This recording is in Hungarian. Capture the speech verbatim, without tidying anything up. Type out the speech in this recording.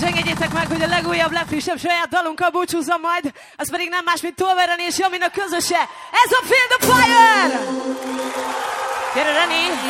És engedjétek meg, hogy a legújabb, legfrissebb saját dalunkkal búcsúzzam majd, az pedig nem más, mint Tolvereni és Jaminak közöse. Ez a Feel the Fire! Gyere, Reni!